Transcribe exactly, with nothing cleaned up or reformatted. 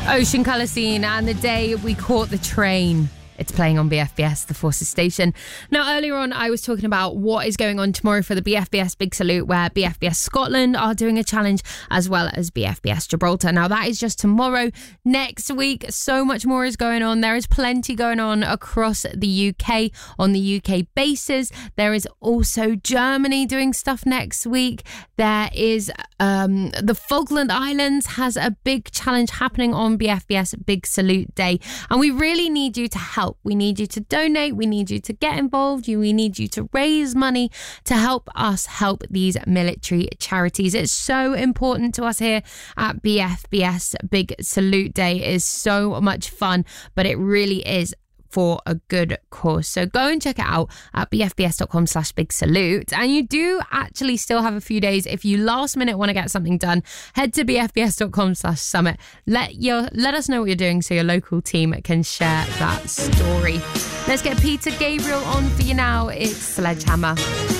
Ocean Colour Scene and The Day We Caught the Train. It's playing on B F B S, the Forces Station. Now, earlier on, I was talking about what is going on tomorrow for the B F B S Big Salute, where B F B S Scotland are doing a challenge, as well as B F B S Gibraltar. Now, that is just tomorrow. Next week, so much more is going on. There is plenty going on across the U K, on the U K bases. There is also Germany doing stuff next week. There is um, the Falkland Islands has a big challenge happening on B F B S Big Salute Day. And we really need you to help. We need you to donate. We need you to get involved. We need you to raise money to help us help these military charities. It's so important to us here at B F B S. Big Salute Day is so much fun, but it really is for a good cause. So go and check it out at bfbs.com slash big salute. And you do actually still have a few days. If you last minute want to get something done, head to bfbs.com slash summit. Let your let us know what you're doing so your local team can share that story. Let's get Peter Gabriel on for you now. It's Sledgehammer.